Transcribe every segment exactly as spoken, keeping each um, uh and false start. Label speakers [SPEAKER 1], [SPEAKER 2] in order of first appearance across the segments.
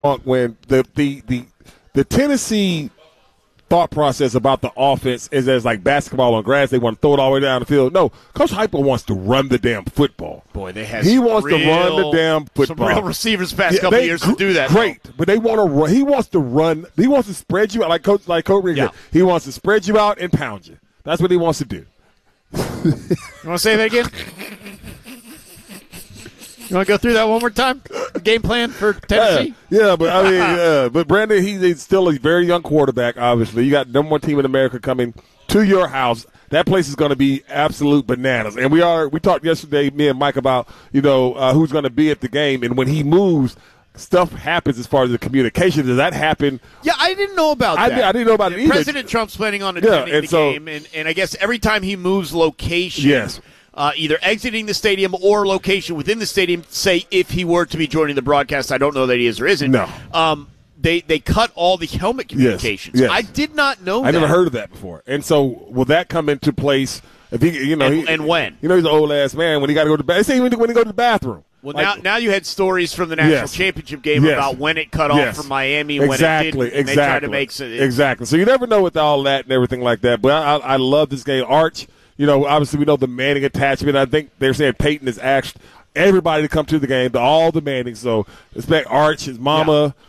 [SPEAKER 1] when the the the, the Tennessee thought process about the offense is as like basketball on grass. They want to throw it all the way down the field. No, Coach Heupel wants to run the damn football.
[SPEAKER 2] Boy, they have
[SPEAKER 1] he wants
[SPEAKER 2] real,
[SPEAKER 1] to run the damn football.
[SPEAKER 2] Some real receivers past
[SPEAKER 1] yeah,
[SPEAKER 2] couple
[SPEAKER 1] they,
[SPEAKER 2] of years to do that.
[SPEAKER 1] Great,
[SPEAKER 2] though.
[SPEAKER 1] but they want to run. He wants to run. He wants to spread you out like Coach like Coach Rick.
[SPEAKER 2] Yeah.
[SPEAKER 1] He wants to spread you out and pound you. That's what he wants to do.
[SPEAKER 2] You want to say that again? You want to go through that one more time? Game plan for Tennessee?
[SPEAKER 1] Yeah, yeah but I mean, yeah, but Brandon, he's, he's still a very young quarterback. Obviously, you got number one team in America coming to your house. That place is going to be absolute bananas. And we are we talked yesterday, me and Mike, about you know uh, who's going to be at the game, and when he moves, stuff happens as far as the communication. Does that happen?
[SPEAKER 2] Yeah, I didn't know about
[SPEAKER 1] I,
[SPEAKER 2] that.
[SPEAKER 1] I didn't know about it either.
[SPEAKER 2] President Trump's planning on attending
[SPEAKER 1] yeah, and
[SPEAKER 2] the
[SPEAKER 1] so,
[SPEAKER 2] game, and, and I guess every time he moves location.
[SPEAKER 1] Yes.
[SPEAKER 2] Uh, either exiting the stadium or location within the stadium, say if he were to be joining the broadcast, I don't know that he is or isn't.
[SPEAKER 1] No.
[SPEAKER 2] Um, they, they cut all the helmet communications.
[SPEAKER 1] Yes, yes.
[SPEAKER 2] I did not know
[SPEAKER 1] I
[SPEAKER 2] that.
[SPEAKER 1] never heard of that before. And so will that come into place? If he, you know,
[SPEAKER 2] And,
[SPEAKER 1] he,
[SPEAKER 2] and when?
[SPEAKER 1] You know, he's an old-ass man when he got to go to the bathroom. Say even when he go to the bathroom.
[SPEAKER 2] Well,
[SPEAKER 1] like,
[SPEAKER 2] now now you had stories from the national
[SPEAKER 1] yes.
[SPEAKER 2] championship game
[SPEAKER 1] yes.
[SPEAKER 2] about when it cut
[SPEAKER 1] yes.
[SPEAKER 2] off from Miami and
[SPEAKER 1] exactly,
[SPEAKER 2] when it didn't. And
[SPEAKER 1] exactly.
[SPEAKER 2] they tried to make so, it,
[SPEAKER 1] exactly. So you never know with all that and everything like that. But I, I, I love this game. Arch, you know, obviously we know the Manning attachment. I think they're saying Peyton has asked everybody to come to the game, all the Mannings. So expect Arch, his mama. Yeah.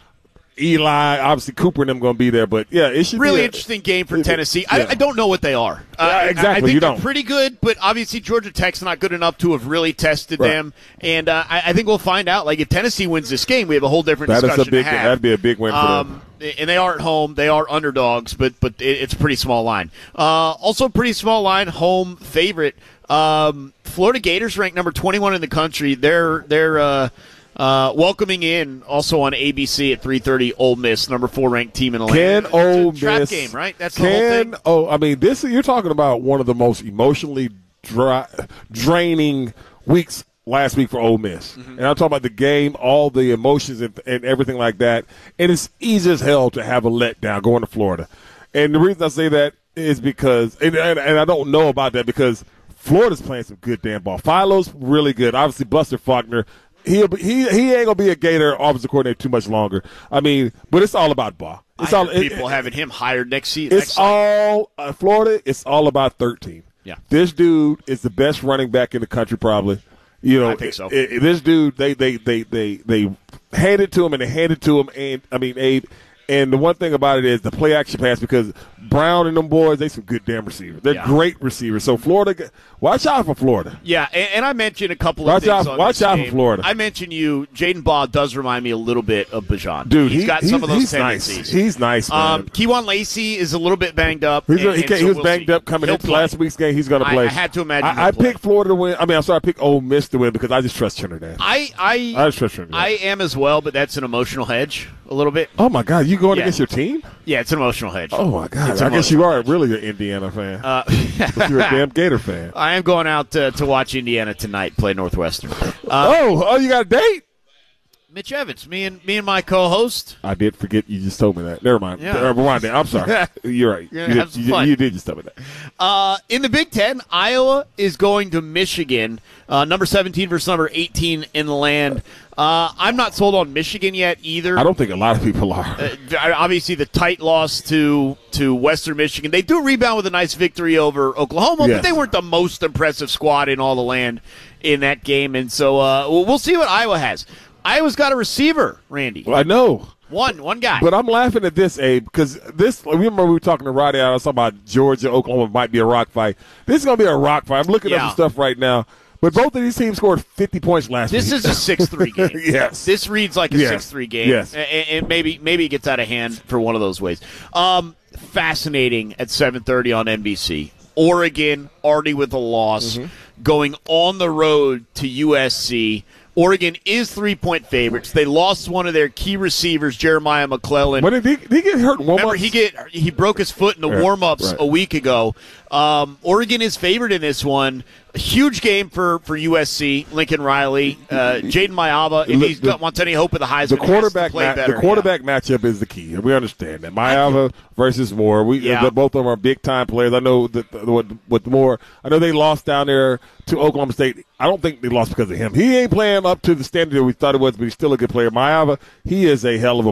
[SPEAKER 1] Eli, obviously Cooper and them going to be there, but yeah, it should
[SPEAKER 2] really
[SPEAKER 1] be a,
[SPEAKER 2] interesting game for Tennessee.
[SPEAKER 1] Yeah.
[SPEAKER 2] I, I don't know what they are. Uh,
[SPEAKER 1] yeah, exactly.
[SPEAKER 2] I, I think
[SPEAKER 1] you
[SPEAKER 2] they're
[SPEAKER 1] don't.
[SPEAKER 2] pretty good, but obviously Georgia Tech's not good enough to have really tested
[SPEAKER 1] right.
[SPEAKER 2] them. And uh, I, I think we'll find out. Like if Tennessee wins this game, we have a whole different
[SPEAKER 1] that
[SPEAKER 2] discussion
[SPEAKER 1] is a big,
[SPEAKER 2] to have.
[SPEAKER 1] That'd be a big win for
[SPEAKER 2] um,
[SPEAKER 1] them.
[SPEAKER 2] And they are at home. They are underdogs, but but it, it's a pretty small line. Uh, also, pretty small line. Home favorite. Um, Florida Gators ranked number twenty-one in the country. They're they're. Uh, Uh, welcoming in also on A B C at three thirty, Ole Miss, number four ranked team in the
[SPEAKER 1] land.
[SPEAKER 2] Can
[SPEAKER 1] Ole
[SPEAKER 2] Miss trap game, right? That's the whole thing.
[SPEAKER 1] Oh, I mean, this you're talking about one of the most emotionally dry, draining weeks last week for Ole Miss, mm-hmm. and I'm talking about the game, all the emotions and, and everything like that. And it's easy as hell to have a letdown going to Florida. And the reason I say that is because, and, and, and I don't know about that because Florida's playing some good damn ball. Philo's really good. Obviously, Buster Faulkner. He he he ain't gonna be a Gator offensive coordinator too much longer. I mean, but it's all about ball. It's
[SPEAKER 2] I
[SPEAKER 1] all
[SPEAKER 2] heard people
[SPEAKER 1] it,
[SPEAKER 2] having him hired next season.
[SPEAKER 1] It's
[SPEAKER 2] next
[SPEAKER 1] all uh, Florida. It's all about thirteen.
[SPEAKER 2] Yeah,
[SPEAKER 1] this dude is the best running back in the country, probably. You know,
[SPEAKER 2] I think so.
[SPEAKER 1] It, it, this dude, they they they they they hand it to him and they hand it to him, and I mean, Abe. And the one thing about it is the play action pass because Brown and them boys, they some good damn receivers. They're
[SPEAKER 2] yeah.
[SPEAKER 1] great receivers. So Florida, watch out for Florida.
[SPEAKER 2] Yeah, and, and I mentioned a couple of
[SPEAKER 1] watch
[SPEAKER 2] things
[SPEAKER 1] out,
[SPEAKER 2] on
[SPEAKER 1] Watch
[SPEAKER 2] this
[SPEAKER 1] out
[SPEAKER 2] game.
[SPEAKER 1] for Florida.
[SPEAKER 2] I mentioned you, Jaden Baugh does remind me a little bit of Bijan.
[SPEAKER 1] Dude,
[SPEAKER 2] he's
[SPEAKER 1] he,
[SPEAKER 2] got
[SPEAKER 1] he's,
[SPEAKER 2] some of those
[SPEAKER 1] he's
[SPEAKER 2] tendencies.
[SPEAKER 1] Nice. He's nice, man. Um,
[SPEAKER 2] Kewan Lacey is a little bit banged up.
[SPEAKER 1] He's,
[SPEAKER 2] and,
[SPEAKER 1] he,
[SPEAKER 2] and so
[SPEAKER 1] he was
[SPEAKER 2] we'll
[SPEAKER 1] banged
[SPEAKER 2] see.
[SPEAKER 1] up coming
[SPEAKER 2] He'll
[SPEAKER 1] into
[SPEAKER 2] play.
[SPEAKER 1] last week's game. He's going to play.
[SPEAKER 2] I, I had to imagine.
[SPEAKER 1] I, I picked Florida to win. I mean, I'm sorry, I picked Ole Miss to win because I just trust Trinidad.
[SPEAKER 2] I I,
[SPEAKER 1] I just trust Trinidad.
[SPEAKER 2] I am as well, but that's an emotional hedge a little bit.
[SPEAKER 1] Oh my God, you going
[SPEAKER 2] yeah.
[SPEAKER 1] against your team?
[SPEAKER 2] Yeah, it's an emotional hedge.
[SPEAKER 1] Oh my God,
[SPEAKER 2] it's
[SPEAKER 1] I guess you are really an Indiana fan. Uh, but you're a damn Gator fan.
[SPEAKER 2] I am going out to, to watch Indiana tonight play Northwestern. Uh,
[SPEAKER 1] oh, oh, you got a date?
[SPEAKER 2] Mitch Evans, me and me and my co-host.
[SPEAKER 1] I did forget you just told me that. Never mind.
[SPEAKER 2] Yeah.
[SPEAKER 1] Uh, rewind that. I'm sorry. You're right.
[SPEAKER 2] You're
[SPEAKER 1] you,
[SPEAKER 2] have
[SPEAKER 1] did,
[SPEAKER 2] some
[SPEAKER 1] you,
[SPEAKER 2] fun.
[SPEAKER 1] you did just tell me that.
[SPEAKER 2] Uh, in the Big Ten, Iowa is going to Michigan, uh, number seventeen versus number eighteen in the land. Uh, I'm not sold on Michigan yet either.
[SPEAKER 1] I don't think a lot of people are.
[SPEAKER 2] Uh, obviously, the tight loss to to Western Michigan. They do rebound with a nice victory over Oklahoma,
[SPEAKER 1] yes.
[SPEAKER 2] but they weren't the most impressive squad in all the land in that game. And so uh, we'll see what Iowa has. Iowa's got a receiver, Randy.
[SPEAKER 1] Well, I know.
[SPEAKER 2] One, one guy.
[SPEAKER 1] But I'm laughing at this, Abe, because this, remember we were talking to Roddy, I was talking about Georgia, Oklahoma might be a rock fight. This is going to be a rock fight. I'm looking
[SPEAKER 2] yeah.
[SPEAKER 1] at some stuff right now. But both of these teams scored fifty points last
[SPEAKER 2] this
[SPEAKER 1] week.
[SPEAKER 2] This is a six three game.
[SPEAKER 1] Yes.
[SPEAKER 2] This reads like a
[SPEAKER 1] yes.
[SPEAKER 2] six three game.
[SPEAKER 1] Yes.
[SPEAKER 2] And, and maybe maybe it gets out of hand for one of those ways. Um, fascinating at seven thirty on N B C. Oregon already with a loss, mm-hmm. going on the road to U S C. Oregon is three-point favorites. They lost one of their key receivers, Jeremiah McClellan.
[SPEAKER 1] What did he, did he get hurt in warm-ups?
[SPEAKER 2] Remember, he get he broke his foot in the
[SPEAKER 1] yeah,
[SPEAKER 2] warm-ups
[SPEAKER 1] right.
[SPEAKER 2] a week ago. Um, Oregon is favored in this one. A huge game for, for U S C. Lincoln Riley, uh, Jaden Mayava. If he wants any hope of the Heisman,
[SPEAKER 1] the quarterback,
[SPEAKER 2] play
[SPEAKER 1] ma-
[SPEAKER 2] better,
[SPEAKER 1] the quarterback
[SPEAKER 2] yeah.
[SPEAKER 1] matchup is the key. We understand that Mayava versus Moore. We
[SPEAKER 2] yeah.
[SPEAKER 1] both of them are big time players. I know that with, with Moore, I know they lost down there to Oklahoma State. I don't think they lost because of him. He ain't playing up to the standard that we thought it was, but he's still a good player. Mayava, he is a hell of a